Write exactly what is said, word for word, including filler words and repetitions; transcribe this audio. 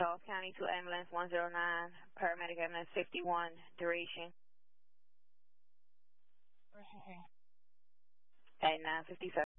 Charles County to ambulance one zero nine, paramedic ambulance fifty-one, duration. At nine fifty-seven.